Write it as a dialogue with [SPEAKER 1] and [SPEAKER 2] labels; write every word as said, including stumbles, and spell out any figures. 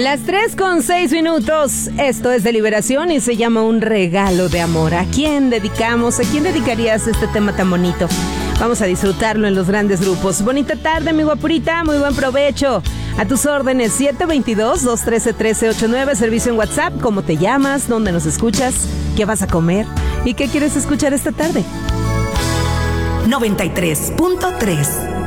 [SPEAKER 1] Las tres con seis minutos. Esto es Deliberación y se llama Un regalo de amor. ¿A quién dedicamos? ¿A quién dedicarías este tema tan bonito? Vamos a disfrutarlo en los grandes grupos. Bonita tarde, mi guapurita. Muy buen provecho. A tus órdenes, siete dos dos, dos uno tres, uno tres ocho nueve. Servicio en WhatsApp. ¿Cómo te llamas? ¿Dónde nos escuchas? ¿Qué vas a comer? ¿Y qué quieres escuchar esta tarde?
[SPEAKER 2] noventa y tres punto tres